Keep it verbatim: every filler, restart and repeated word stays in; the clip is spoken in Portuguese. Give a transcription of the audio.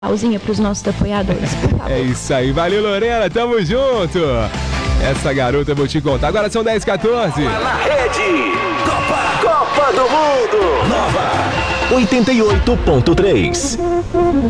pausinha pros nossos apoiadores, por favor. É isso aí, valeu Lorena, tamo junto. Essa garota eu vou te contar. Agora são dez e quatorze. Na rede, Copa, Copa do Mundo, Nova oitenta e oito ponto três.